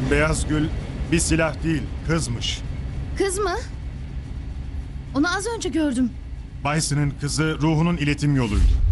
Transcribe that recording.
Beyaz gül bir silah değil, kızmış. Kız mı? Onu az önce gördüm. Bison'ın kızı ruhunun iletim yoluydu.